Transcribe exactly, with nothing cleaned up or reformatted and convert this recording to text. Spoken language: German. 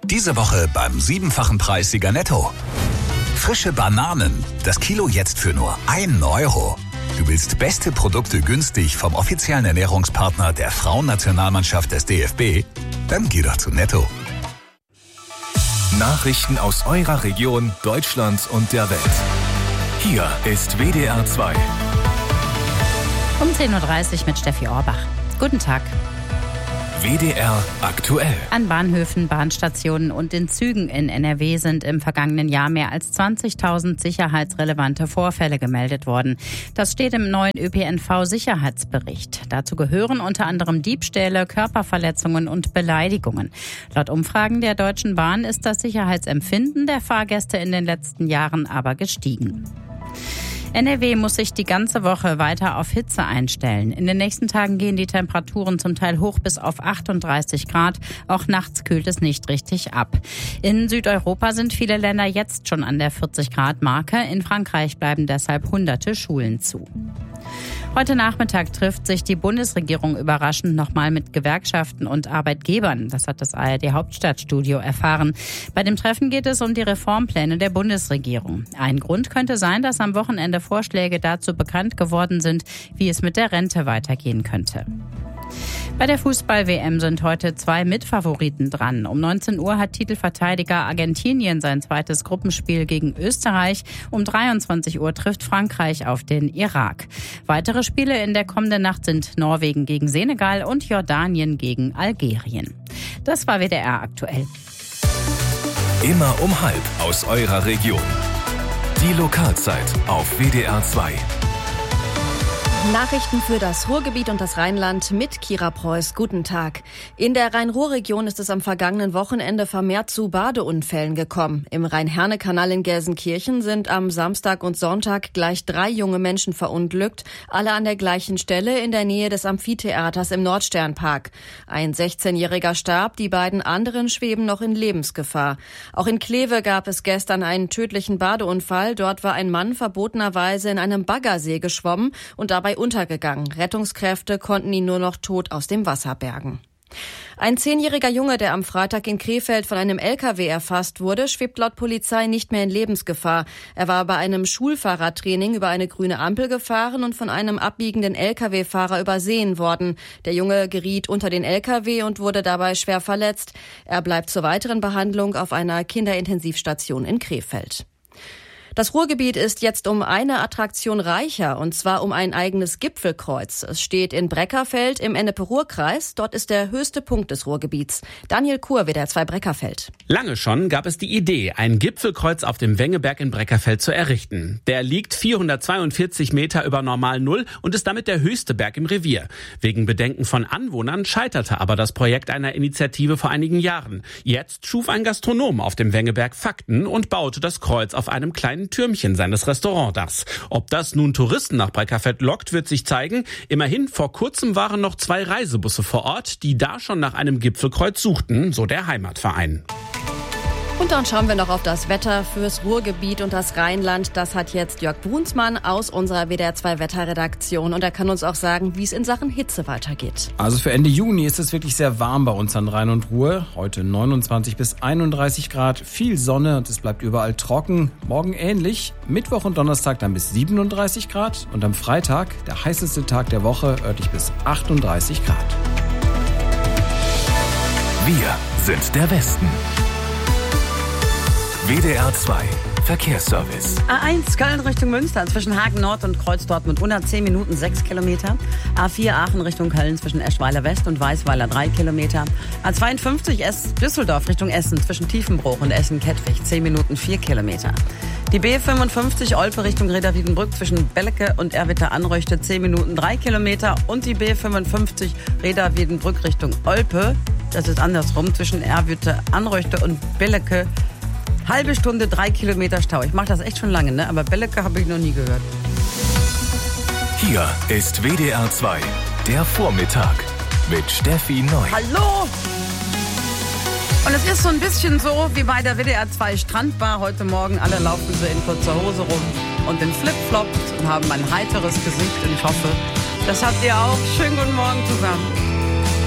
Diese Woche beim siebenfachen Preissieger Netto. Frische Bananen, das Kilo jetzt für nur einen Euro. Du willst beste Produkte günstig vom offiziellen Ernährungspartner der Frauennationalmannschaft des D F B? Dann geh doch zu Netto. Nachrichten aus eurer Region, Deutschland und der Welt. Hier ist W D R zwei. Um zehn Uhr dreißig mit Steffi Orbach. Guten Tag. W D R aktuell. An Bahnhöfen, Bahnstationen und in Zügen in N R W sind im vergangenen Jahr mehr als zwanzigtausend sicherheitsrelevante Vorfälle gemeldet worden. Das steht im neuen Ö P N V-Sicherheitsbericht. Dazu gehören unter anderem Diebstähle, Körperverletzungen und Beleidigungen. Laut Umfragen der Deutschen Bahn ist das Sicherheitsempfinden der Fahrgäste in den letzten Jahren aber gestiegen. N R W muss sich die ganze Woche weiter auf Hitze einstellen. In den nächsten Tagen gehen die Temperaturen zum Teil hoch bis auf achtunddreißig Grad. Auch nachts kühlt es nicht richtig ab. In Südeuropa sind viele Länder jetzt schon an der vierzig Grad Marke. In Frankreich bleiben deshalb hunderte Schulen zu. Heute Nachmittag trifft sich die Bundesregierung überraschend nochmal mit Gewerkschaften und Arbeitgebern. Das hat das A R D-Hauptstadtstudio erfahren. Bei dem Treffen geht es um die Reformpläne der Bundesregierung. Ein Grund könnte sein, dass am Wochenende Vorschläge dazu bekannt geworden sind, wie es mit der Rente weitergehen könnte. Bei der Fußball-W M sind heute zwei Mitfavoriten dran. Um neunzehn Uhr hat Titelverteidiger Argentinien sein zweites Gruppenspiel gegen Österreich. Um dreiundzwanzig Uhr trifft Frankreich auf den Irak. Weitere Spiele in der kommenden Nacht sind Norwegen gegen Senegal und Jordanien gegen Algerien. Das war W D R aktuell. Immer um halb aus eurer Region. Die Lokalzeit auf W D R zwei. Nachrichten für das Ruhrgebiet und das Rheinland mit Kira Preuß. Guten Tag. In der Rhein-Ruhr-Region ist es am vergangenen Wochenende vermehrt zu Badeunfällen gekommen. Im Rhein-Herne-Kanal in Gelsenkirchen sind am Samstag und Sonntag gleich drei junge Menschen verunglückt, alle an der gleichen Stelle in der Nähe des Amphitheaters im Nordsternpark. Ein sechzehnjähriger starb, die beiden anderen schweben noch in Lebensgefahr. Auch in Kleve gab es gestern einen tödlichen Badeunfall. Dort war ein Mann verbotenerweise in einem Baggersee geschwommen und dabei untergegangen. Rettungskräfte konnten ihn nur noch tot aus dem Wasser bergen. Ein zehnjähriger Junge, der am Freitag in Krefeld von einem L K W erfasst wurde, schwebt laut Polizei nicht mehr in Lebensgefahr. Er war bei einem Schulfahrertraining über eine grüne Ampel gefahren und von einem abbiegenden L K W-Fahrer übersehen worden. Der Junge geriet unter den L K W und wurde dabei schwer verletzt. Er bleibt zur weiteren Behandlung auf einer Kinderintensivstation in Krefeld. Das Ruhrgebiet ist jetzt um eine Attraktion reicher, und zwar um ein eigenes Gipfelkreuz. Es steht in Breckerfeld im Ennepe-Ruhr-Kreis. Dort ist der höchste Punkt des Ruhrgebiets. Daniel Kur, W D R zwei Breckerfeld. Lange schon gab es die Idee, ein Gipfelkreuz auf dem Wengeberg in Breckerfeld zu errichten. Der liegt vierhundertzweiundvierzig Meter über Normal Null und ist damit der höchste Berg im Revier. Wegen Bedenken von Anwohnern scheiterte aber das Projekt einer Initiative vor einigen Jahren. Jetzt schuf ein Gastronom auf dem Wengeberg Fakten und baute das Kreuz auf einem kleinen Türmchen seines Restaurantdachs. Ob das nun Touristen nach Breckerfeld lockt, wird sich zeigen. Immerhin, vor kurzem waren noch zwei Reisebusse vor Ort, die da schon nach einem Gipfelkreuz suchten, so der Heimatverein. Und dann schauen wir noch auf das Wetter fürs Ruhrgebiet und das Rheinland. Das hat jetzt Jörg Brunsmann aus unserer W D R zwei Wetterredaktion. Und er kann uns auch sagen, wie es in Sachen Hitze weitergeht. Also für Ende Juni ist es wirklich sehr warm bei uns an Rhein und Ruhr. Heute neunundzwanzig bis einunddreißig Grad, viel Sonne und es bleibt überall trocken. Morgen ähnlich. Mittwoch und Donnerstag dann bis siebenunddreißig Grad. Und am Freitag, der heißeste Tag der Woche, örtlich bis achtunddreißig Grad. Wir sind der Westen. W D R zwei Verkehrsservice. A eins Köln Richtung Münster zwischen Hagen Nord und Kreuz Dortmund unter zehn Minuten sechs Kilometer. A vier Aachen Richtung Köln zwischen Eschweiler West und Weißweiler drei Kilometer. A zweiundfünfzig Düsseldorf Richtung Essen zwischen Tiefenbruch und Essen-Kettwig zehn Minuten vier Kilometer. Die B fünfundfünfzig Olpe Richtung Reda-Wiedenbrück zwischen Belecke und Erwitter-Anreuchte zehn Minuten drei Kilometer. Und die B fünfundfünfzig Reda-Wiedenbrück Richtung Olpe, das ist andersrum, zwischen Erwitter-Anreuchte und Belecke halbe Stunde, drei Kilometer Stau. Ich mache das echt schon lange, ne? Aber Belecke habe ich noch nie gehört. Hier ist W D R zwei, der Vormittag mit Steffi Neu. Hallo! Und es ist so ein bisschen so wie bei der W D R zwei Strandbar heute Morgen. Alle laufen so in kurzer Hose rum und in Flipflops und haben ein heiteres Gesicht. Und ich hoffe, das habt ihr auch. Schönen guten Morgen zusammen.